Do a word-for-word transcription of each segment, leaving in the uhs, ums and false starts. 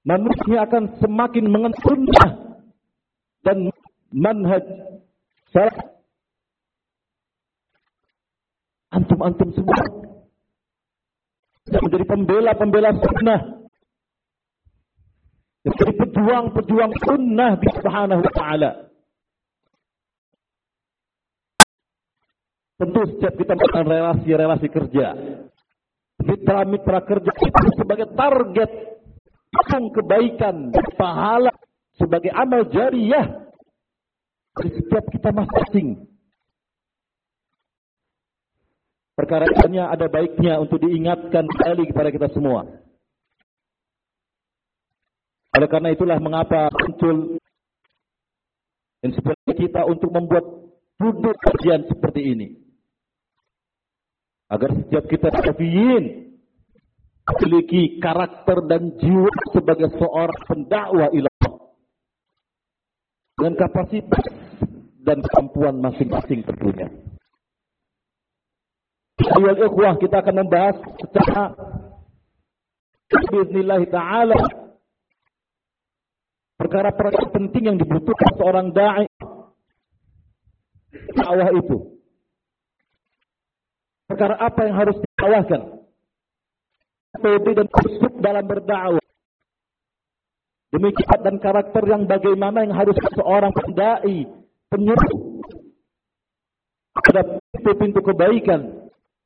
manusia akan semakin mengenal sunnah dan manhaj salaf. Antum-antum semua menjadi pembela-pembela sunnah, menjadi pejuang-pejuang sunnah di Subhanahu wa ta'ala. Tentu setiap kita melakukan relasi-relasi kerja, mitra-mitra kerja itu sebagai target yang kebaikan, pahala, sebagai amal jariyah dari setiap kita masing-masing. Perkara ini ada baiknya untuk diingatkan kembali kepada kita semua. Oleh karena itulah mengapa muncul inspirasi kita untuk membuat duduk kajian seperti ini. Agar setiap kita salafiyin memiliki karakter dan jiwa sebagai seorang pendakwah ilallah dengan kapasitas dan kemampuan masing-masing tentunya. Ayol ikhwah, kita akan membahas secara bismillah ta'ala perkara-perkara penting yang dibutuhkan seorang da'i dakwah itu. Perkara apa yang harus didakwahkan, metode dan uslub dalam berdakwah, demikian dan karakter yang bagaimana yang harus seorang pendai, penyuruh pada pintu-pintu kebaikan.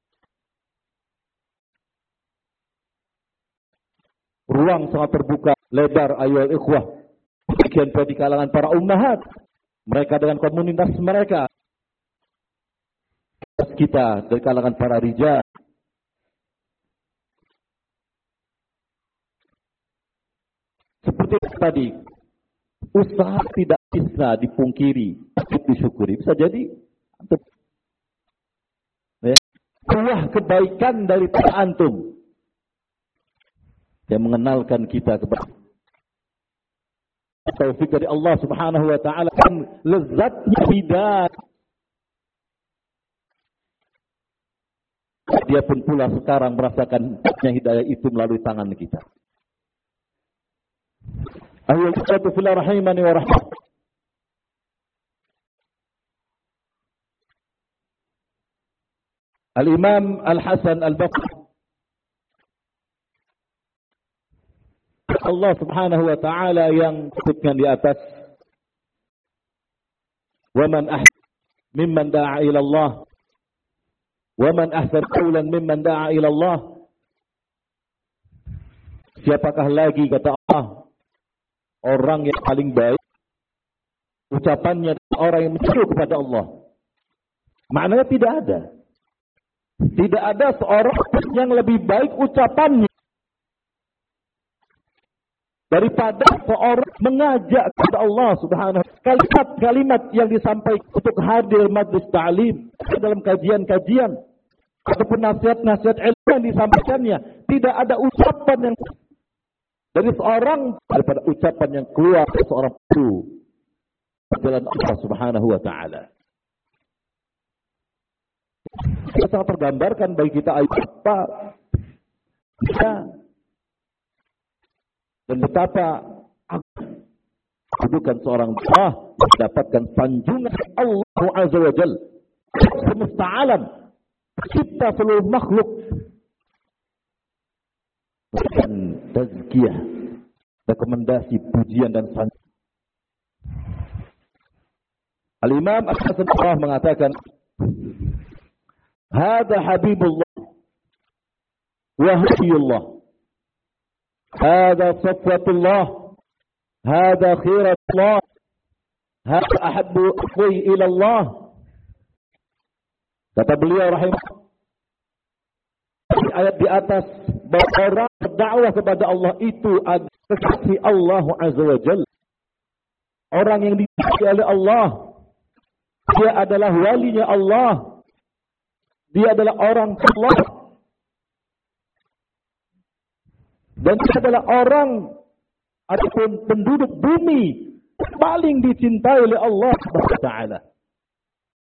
Ruang sangat terbuka lebar ayol ikhwah, demikian pula di kalangan para ummahat, mereka dengan komunitas mereka, kita dari kalangan para rijal. Seperti tadi, usaha tidak bisa dipungkiri, disyukuri. Bisa jadi ya, buah kebaikan dari para antum yang mengenalkan kita kepada taufik dari Allah Subhanahu wa ta'ala, kan lezatnya hidayah. Dia pun pula sekarang merasakan hidayah itu melalui tangan kita. Ayyuhal ikhwatu fillah rahimani wa rahmat. Al-Imam Al-Hasan Al-Basri, Allah Subhanahu wa ta'ala yang sebutkan di atas, wa man ahsan mimman da'a ila Allah wa man ahsan qawlan mimman da'a ila Allah. Siapakah lagi, kata Allah, orang yang paling baik ucapannya, orang yang menyeru kepada Allah. Maknanya tidak ada tidak ada seorang yang lebih baik ucapannya daripada seorang mengajak kepada Allah Subhanahu. Kalimat-kalimat yang disampaikan untuk hadir majlis ta'lim, dalam kajian-kajian ataupun nasihat-nasihat ilmu yang disampaikannya, tidak ada ucapan yang dari seorang daripada ucapan yang keluar dari seorang guru jalan Allah Subhanahu wa ta'ala. Kita sangat tergambarkan bagi kita apa ya, dan betapa kedudukan seorang Allah mendapatkan sanjungan Allah Azza wa Jalla, semesta alam, pencipta seluruh makhluk, dan tazkiyah, rekomendasi, pujian dan sanjungan. Al-Imam Al-Hasan Allah mengatakan, hada habibullah wa hadiyullah, hada safwatullah, hada khiratullah, hada ahabbu akhi ila Allah. Kata beliau rahimahullah, ayat di atas, bahwa orang berdakwah kepada Allah itu adalah kekasih Allah Azza wa Jalla, orang yang dicintai oleh Allah. Dia adalah walinya Allah, dia adalah orang Allah, dan dia adalah orang ataupun penduduk bumi paling dicintai oleh Allah Subhanahu wa ta'ala.